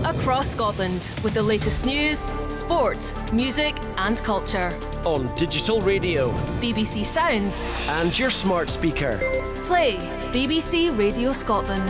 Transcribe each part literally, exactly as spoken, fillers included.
across Scotland with the latest news, sport, music and culture. On digital radio, B B C Sounds and your smart speaker. Play B B C Radio Scotland.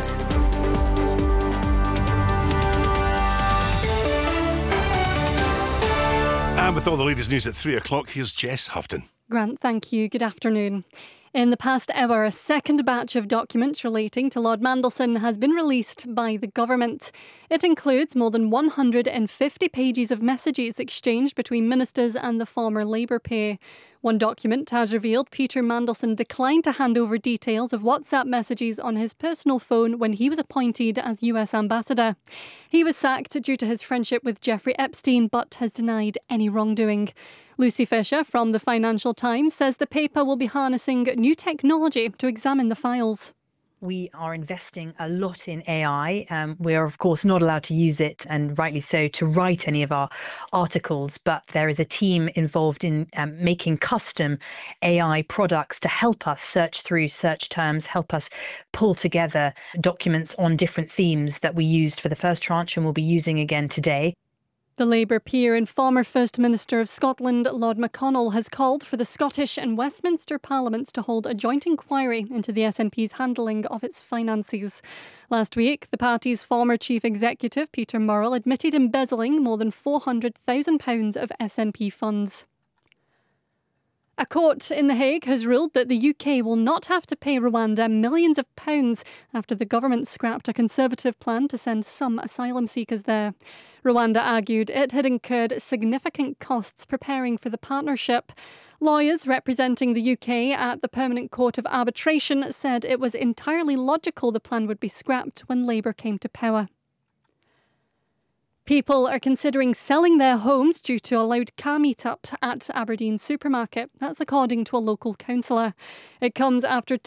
And with all the latest news at three o'clock, here's Jess Houghton. Grant, thank you. Good afternoon. In the past hour, a second batch of documents relating to Lord Mandelson has been released by the government. It includes more than one hundred fifty pages of messages exchanged between ministers and the former Labour peer. One document has revealed Peter Mandelson declined to hand over details of WhatsApp messages on his personal phone when he was appointed as U S ambassador. He was sacked due to his friendship with Jeffrey Epstein, but has denied any wrongdoing. Lucy Fisher from the Financial Times says the paper will be harnessing new technology to examine the files. We are investing a lot in A I. Um, we are, of course, not allowed to use it, and rightly so, to write any of our articles. But there is a team involved in um, making custom A I products to help us search through search terms, help us pull together documents on different themes that we used for the first tranche and will be using again today. The Labour peer and former First Minister of Scotland, Lord McConnell, has called for the Scottish and Westminster Parliaments to hold a joint inquiry into the S N P's handling of its finances. Last week, the party's former chief executive, Peter Murrell, admitted embezzling more than four hundred thousand pounds of S N P funds. A court in The Hague has ruled that the U K will not have to pay Rwanda millions of pounds after the government scrapped a Conservative plan to send some asylum seekers there. Rwanda argued it had incurred significant costs preparing for the partnership. Lawyers representing the U K at the Permanent Court of Arbitration said it was entirely logical the plan would be scrapped when Labour came to power. People are considering selling their homes due to a loud car meet-up at Aberdeen supermarket. That's according to a local councillor. It comes after